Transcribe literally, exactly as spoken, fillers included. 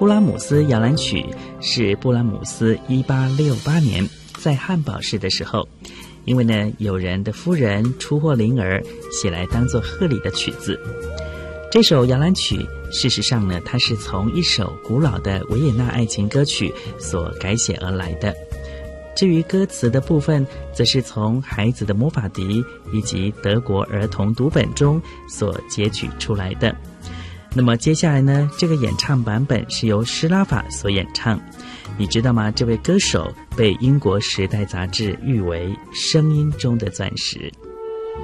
布拉姆斯摇篮曲是布拉姆斯一八六八年在汉堡市的时候，因为呢有人的夫人出货灵儿，写来当作贺礼的曲子。这首摇篮曲事实上呢，它是从一首古老的维也纳爱情歌曲所改写而来的。至于歌词的部分，则是从《孩子的魔法笛》以及德国儿童读本中所截取出来的。那么接下来呢，这个演唱版本是由施拉法所演唱。你知道吗？这位歌手被英国《时代》杂志誉为声音中的钻石。